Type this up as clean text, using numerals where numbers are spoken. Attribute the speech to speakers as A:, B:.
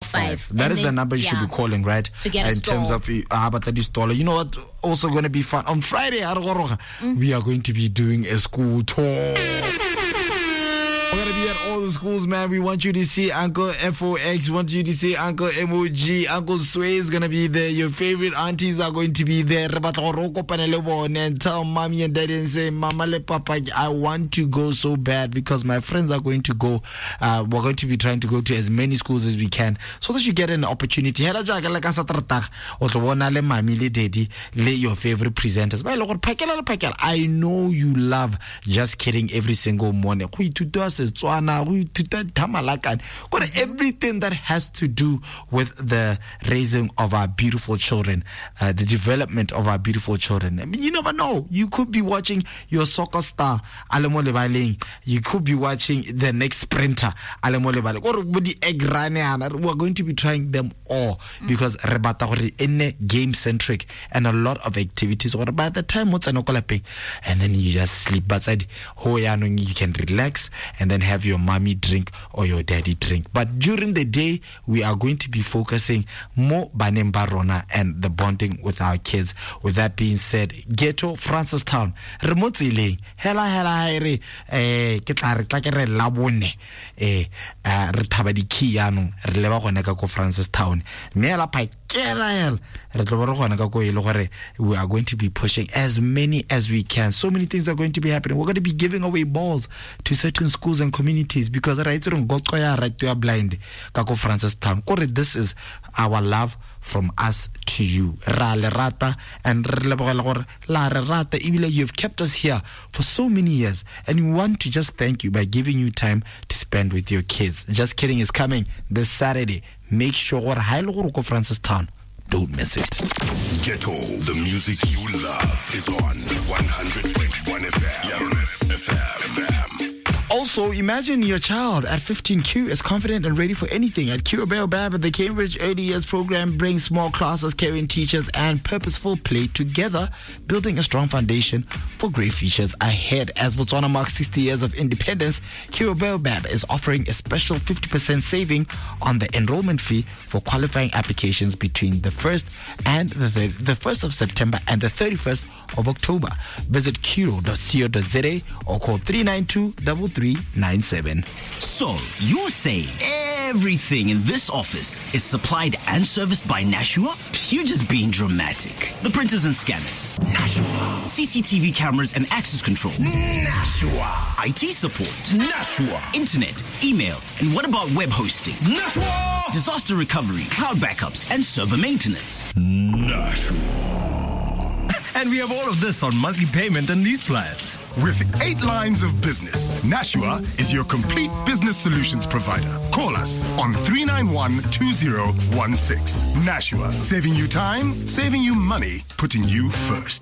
A: 5. That is the number you should be calling, right?
B: To get a
A: in terms of installer. You know what? Also going to be fun on Friday. We are going to be doing a school tour. We're going to be at all the schools, man. We want you to see Uncle FOX. We want you to see Uncle MOG. Uncle Sway is going to be there. Your favorite aunties are going to be there. And tell mommy and daddy and say, Mama le Papa, I want to go so bad because my friends are going to go. We're going to be trying to go to as many schools as we can so that you get an opportunity. Your favorite presenters. I know you love Just Kidding every single morning. Everything that has to do with the raising of our beautiful children, the development of our beautiful children. I mean, you never know. You could be watching your soccer star, Alemo Lebaling. You could be watching the next sprinter, Alemo Lebaling. Or we're going to be trying them all because rebata game centric and a lot of activities. Or by the time and then you just sleep. But you can relax and then have your mommy drink or your daddy drink. But during the day, we are going to be focusing more Banem Barona and the bonding with our kids. With that being said, Ghetto, Francistown, remote zileng, hela labone, re di key yano, re leba gone ka ko Francistown. Mela pai we are going to be pushing as many as we can. So many things are going to be happening. We're going to be giving away balls to certain schools and communities because right to are blind. This is our love from us to you. And you've kept us here for so many years, and we want to just thank you by giving you time to spend with your kids. Just Kidding is coming this Saturday. Make sure Francistown, don't miss it.
C: Ghetto, the music you love is on 100.1 FM.
A: Also, imagine your child at 15Q is confident and ready for anything. At Q Baobab, the Cambridge Early Years program brings small classes, caring teachers, and purposeful play together, building a strong foundation for great futures ahead. As Botswana marks 60 years of independence, Q Baobab is offering a special 50% saving on the enrollment fee for qualifying applications between the 1st and the 1st of September and the 31st of October. Visit kiro.co.za or call 392-3397.
D: So, you say everything in this office is supplied and serviced by Nashua? You're just being dramatic. The printers and scanners? Nashua. CCTV cameras and access control?
C: Nashua.
D: IT support?
C: Nashua.
D: Internet, email, and what about web hosting?
C: Nashua.
D: Disaster recovery, cloud backups, and server maintenance?
C: Nashua.
E: And we have all of this on monthly payment and lease plans.
C: With 8 lines of business, Nashua is your complete business solutions provider. Call us on 391-2016. Nashua, saving you time, saving you money, putting you first.